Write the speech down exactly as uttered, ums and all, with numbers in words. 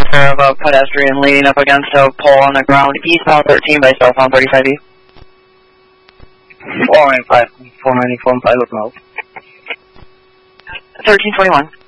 clear of a pedestrian leaning up against a pole on the ground, eastbound thirteen by cell phone thirty-five E. four ninety-five, four ninety-four, five, look out. thirteen twenty-one.